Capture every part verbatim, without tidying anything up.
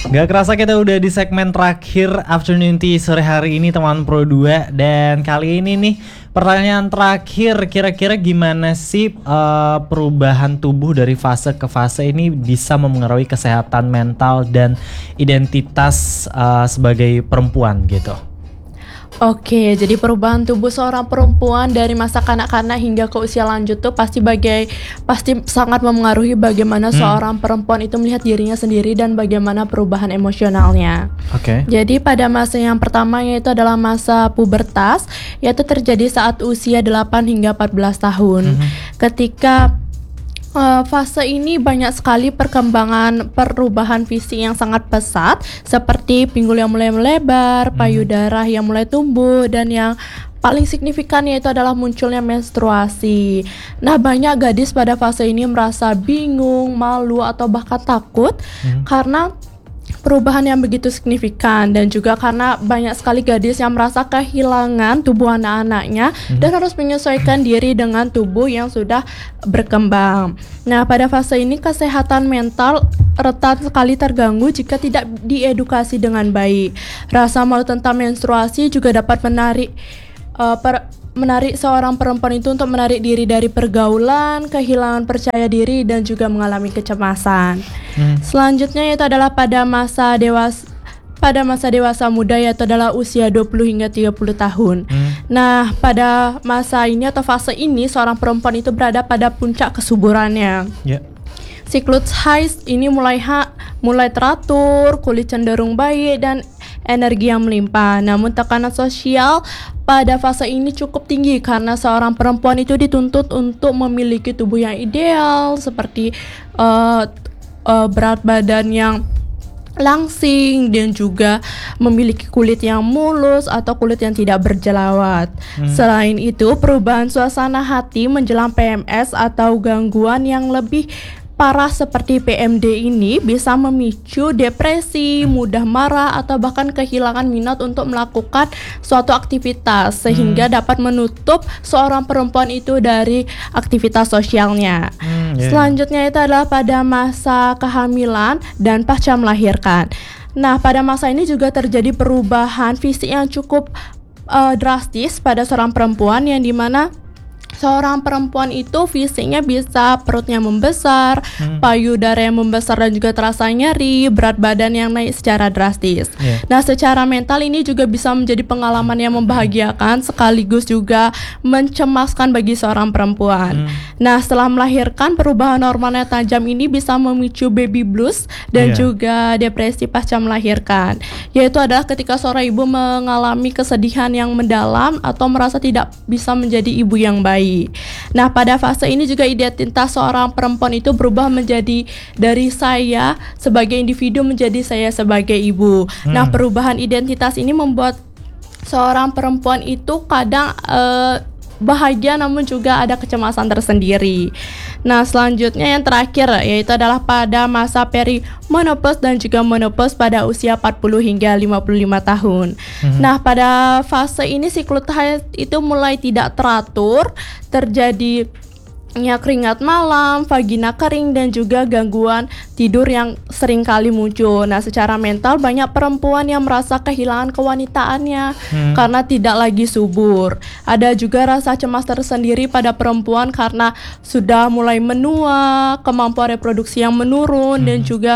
Gak kerasa kita udah di segmen terakhir Afternoon Tea sore hari ini teman Pro dua. Dan kali ini nih pertanyaan terakhir, kira-kira gimana sih uh, perubahan tubuh dari fase ke fase ini bisa memengaruhi kesehatan mental dan identitas uh, sebagai perempuan gitu? Oke, jadi perubahan tubuh seorang perempuan dari masa kanak-kanak hingga ke usia lanjut tuh pasti bagai pasti sangat memengaruhi bagaimana hmm. seorang perempuan itu melihat dirinya sendiri dan bagaimana perubahan emosionalnya. Oke. Jadi pada masa yang pertama yaitu adalah masa pubertas, yaitu terjadi saat usia delapan hingga empat belas tahun. Hmm. Ketika Uh, fase ini banyak sekali perkembangan perubahan fisik yang sangat pesat, seperti pinggul yang mulai melebar, payudara yang mulai tumbuh, dan yang paling signifikan yaitu adalah munculnya menstruasi. Nah, banyak gadis pada fase ini merasa bingung, malu, atau bahkan takut hmm. karena perubahan yang begitu signifikan, dan juga karena banyak sekali gadis yang merasa kehilangan tubuh anak-anaknya hmm. dan harus menyesuaikan diri dengan tubuh yang sudah berkembang. Nah, pada fase ini kesehatan mental rentan sekali terganggu jika tidak diedukasi dengan baik. Rasa malu tentang menstruasi juga dapat menarik uh, per menarik seorang perempuan itu untuk menarik diri dari pergaulan, kehilangan percaya diri, dan juga mengalami kecemasan. Hmm. Selanjutnya itu adalah pada masa dewasa pada masa dewasa muda, yaitu adalah usia dua puluh hingga tiga puluh tahun. Hmm. Nah, pada masa ini atau fase ini seorang perempuan itu berada pada puncak kesuburannya. Yeah. Siklus haid ini mulai ha, mulai teratur, kulit cenderung baik, dan energi yang melimpah. Namun tekanan sosial pada fase ini cukup tinggi karena seorang perempuan itu dituntut untuk memiliki tubuh yang ideal, seperti uh, uh, berat badan yang langsing, dan juga memiliki kulit yang mulus atau kulit yang tidak berjerawat. Hmm. Selain itu, perubahan suasana hati menjelang P M S atau gangguan yang lebih parah seperti P M D ini bisa memicu depresi, mudah marah, atau bahkan kehilangan minat untuk melakukan suatu aktivitas, sehingga hmm. dapat menutup seorang perempuan itu dari aktivitas sosialnya. Hmm, yeah. Selanjutnya itu adalah pada masa kehamilan dan pasca melahirkan. Nah, pada masa ini juga terjadi perubahan fisik yang cukup uh, drastis pada seorang perempuan, yang dimana seorang perempuan itu fisiknya bisa perutnya membesar, hmm. payudara yang membesar dan juga terasa nyeri, berat badan yang naik secara drastis. Yeah. Nah, secara mental ini juga bisa menjadi pengalaman yang membahagiakan sekaligus juga mencemaskan bagi seorang perempuan. Hmm. Nah, setelah melahirkan, perubahan hormonal tajam ini bisa memicu baby blues dan yeah. juga depresi pasca melahirkan. Yaitu adalah ketika seorang ibu mengalami kesedihan yang mendalam atau merasa tidak bisa menjadi ibu yang baik. Nah, pada fase ini juga identitas seorang perempuan itu berubah menjadi dari saya sebagai individu menjadi saya sebagai ibu. Hmm. Nah, perubahan identitas ini membuat seorang perempuan itu kadang uh, bahagia namun juga ada kecemasan tersendiri. Nah, selanjutnya yang terakhir yaitu adalah pada masa perimenopause dan juga menopause pada usia empat puluh hingga lima puluh lima tahun. Mm-hmm. Nah, pada fase ini siklus haid itu mulai tidak teratur, terjadi ya keringat malam, vagina kering, dan juga gangguan tidur yang sering kali muncul. Nah, secara mental banyak perempuan yang merasa kehilangan kewanitaannya hmm. karena tidak lagi subur. Ada juga rasa cemas tersendiri pada perempuan karena sudah mulai menua, kemampuan reproduksi yang menurun, hmm. dan juga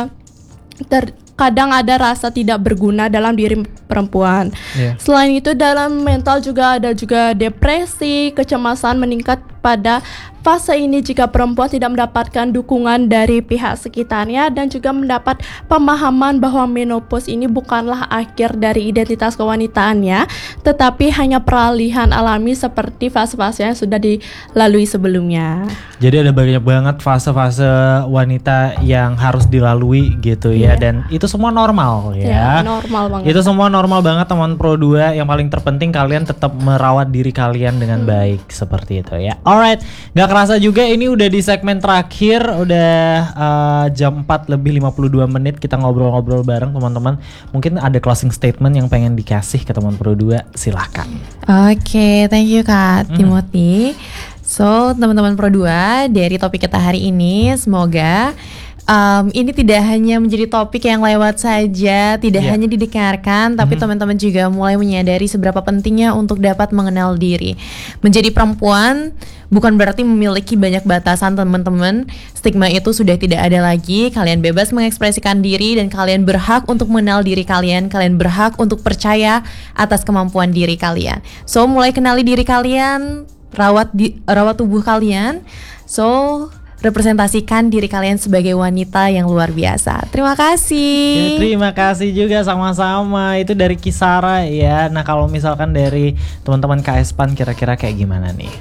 ter kadang ada rasa tidak berguna dalam diri perempuan. Yeah. Selain itu, dalam mental juga ada juga depresi, kecemasan meningkat pada fase ini jika perempuan tidak mendapatkan dukungan dari pihak sekitarnya dan juga mendapat pemahaman bahwa menopause ini bukanlah akhir dari identitas kewanitaannya, tetapi hanya peralihan alami seperti fase-fase yang sudah dilalui sebelumnya. Jadi ada banyak banget fase-fase wanita yang harus dilalui gitu ya, yeah. dan itu semua normal ya. Yeah, normal banget. Itu semua normal banget teman Pro dua. Yang paling terpenting kalian tetap merawat diri kalian dengan hmm. baik seperti itu ya. Alright, gak kerasa juga ini udah di segmen terakhir, udah uh, jam empat lebih lima puluh dua menit kita ngobrol-ngobrol bareng teman-teman. Mungkin ada closing statement yang pengen dikasih ke teman Pro dua, silahkan. Oke, okay, thank you Kak hmm. Timothy. So, teman-teman Pro dua, dari topik kita hari ini, semoga um, ini tidak hanya menjadi topik yang lewat saja, tidak Yeah. hanya didengarkan, tapi Mhm. teman-teman juga mulai menyadari seberapa pentingnya untuk dapat mengenal diri. Menjadi perempuan bukan berarti memiliki banyak batasan, teman-teman. Stigma itu sudah tidak ada lagi. Kalian bebas mengekspresikan diri dan kalian berhak untuk mengenal diri kalian. Kalian berhak untuk percaya atas kemampuan diri kalian. So, mulai kenali diri kalian, rawat di, rawat tubuh kalian. So, representasikan diri kalian sebagai wanita yang luar biasa. Terima Ya, kasih. terima kasih juga sama-sama. Itu dari Kisara ya. Nah, kalau misalkan dari teman-teman K S P A N kira-kira kayak gimana nih?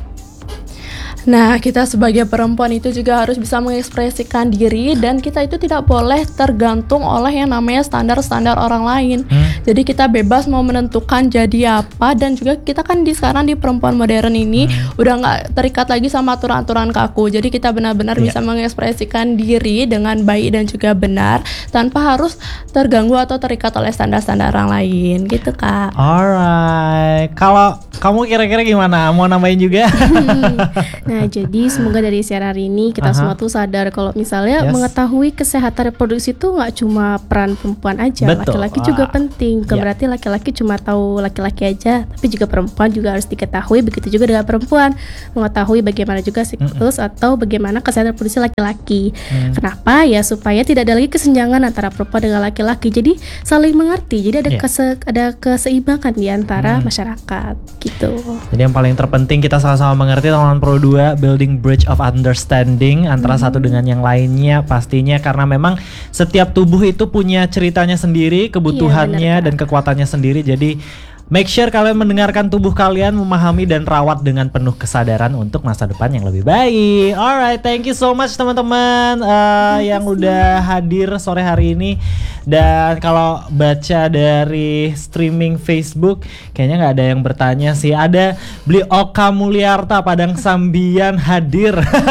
Nah, kita sebagai perempuan itu juga harus bisa mengekspresikan diri dan kita itu tidak boleh tergantung oleh yang namanya standar-standar orang lain. Hmm. Jadi kita bebas mau menentukan jadi apa, dan juga kita kan di sekarang di perempuan modern ini Hmm. udah nggak terikat lagi sama aturan-aturan kaku. Jadi kita benar-benar Iya. bisa mengekspresikan diri dengan baik dan juga benar tanpa harus terganggu atau terikat oleh standar-standar orang lain, gitu Kak. Alright. Kalau kamu kira-kira gimana? Mau nambahin juga? Nah, jadi semoga dari siaran hari ini kita Aha. semua tuh sadar kalau misalnya Yes. mengetahui kesehatan reproduksi itu nggak cuma peran perempuan aja, Betul. laki-laki Wah. juga penting. Bukan Ya. berarti laki-laki cuma tahu laki-laki aja, tapi juga perempuan juga harus diketahui. Begitu juga dengan perempuan, mengetahui bagaimana juga siklus atau bagaimana kesehatan reproduksi laki-laki. Hmm. Kenapa? Ya supaya tidak ada lagi kesenjangan antara perempuan dengan laki-laki. Jadi saling mengerti. Jadi ada Ya. kese- ada keseimbangan di antara Hmm. masyarakat gitu. Jadi yang paling terpenting kita sama-sama mengerti teman-teman Pro dua, building bridge of understanding antara satu dengan yang lainnya pastinya, karena memang setiap tubuh itu punya ceritanya sendiri, kebutuhannya Iya, benar, dan kekuatannya sendiri. Jadi make sure kalian mendengarkan tubuh kalian, memahami dan rawat dengan penuh kesadaran untuk masa depan yang lebih baik. Alright, thank you so much teman-teman uh, yang udah hadir sore hari ini. Dan kalau baca dari streaming Facebook, kayaknya nggak ada yang bertanya sih. Ada Beli Oka Mulyarta Padang Sambian hadir.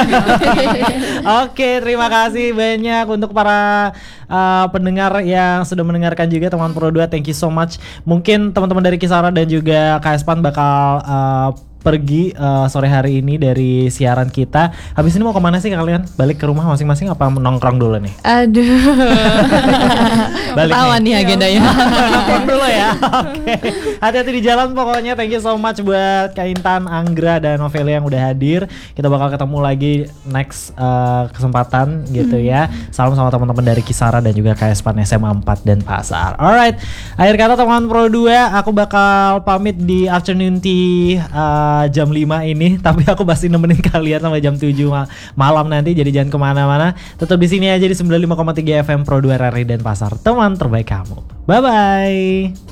Oke, terima kasih banyak untuk para uh, pendengar yang sudah mendengarkan juga, teman Pro dua. Thank you so much. Mungkin teman-teman dari Kisara dan juga K S P A N bakal uh, pergi uh, sore hari ini dari siaran kita. Habis ini mau kemana sih kalian? Balik ke rumah masing-masing apa nongkrong dulu nih? Aduh. Balik Ketahuan nih agendanya. Nongkrong dulu ya. Oke. Hati-hati di jalan pokoknya. Thank you so much buat Kak Intan, Anggra dan Novelia yang udah hadir. Kita bakal ketemu lagi next uh, kesempatan gitu ya. Salam sama teman-teman dari Kisara dan juga K S P A N S M A empat dan Pasar. Alright. Akhir kata teman Pro dua, aku bakal pamit di afternoon tea uh, jam lima ini, tapi aku pasti nemenin kalian sampai jam tujuh ma- malam nanti. Jadi jangan kemana-mana. Tetap di sini aja di sembilan puluh lima koma tiga F M Pro dua R R I dan Pasar, teman terbaik kamu. Bye bye.